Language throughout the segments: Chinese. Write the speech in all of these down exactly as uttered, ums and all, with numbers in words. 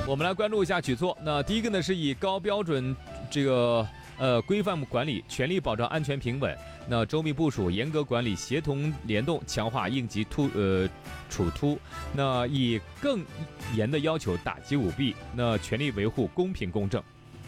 我们来关注一下举措。那第一个呢，是以高标准这个呃规范管理，全力保障安全平稳。那周密部署，严格管理，协同联动，强化应急突呃处突。那以更严的要求打击舞弊，那全力维护公平公正。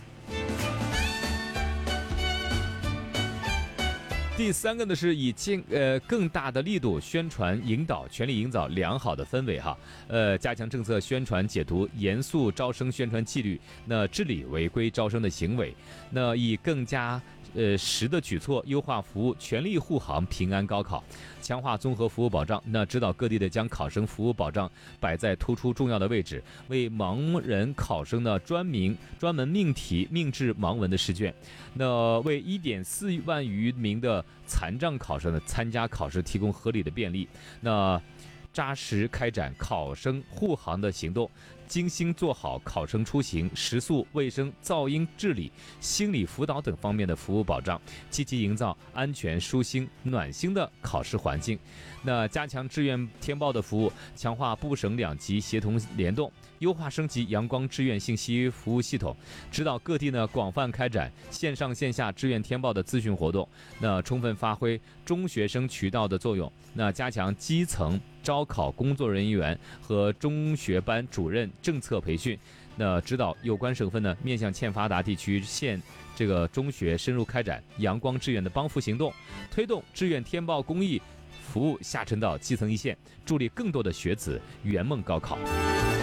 第三个呢，是以更呃更大的力度宣传引导，全力营造良好的氛围哈，呃加强政策宣传解读，严肃招生宣传纪律，那治理违规招生的行为，那以更加呃实的举措优化服务，全力护航平安高考，强化综合服务保障，那指导各地的将考生服务保障摆在突出重要的位置，为盲人考生呢专名专门命题命制盲文的试卷，那为一点四万余名的残障考生呢参加考试提供合理的便利，那扎实开展考生护航的行动，精心做好考生出行、食宿、卫生、噪音治理、心理辅导等方面的服务保障，积极营造安全、舒心、暖心的考试环境。那加强志愿填报的服务，强化部省两级协同联动，优化升级阳光志愿信息服务系统，指导各地呢广泛开展线上线下志愿填报的咨询活动，那充分发挥中学生渠道的作用，那加强基层招考工作人员和中学班主任政策培训，那指导有关省份呢面向欠发达地区县这个中学深入开展阳光志愿的帮扶行动，推动志愿填报公益服务下沉到基层一线，助力更多的学子圆梦高考。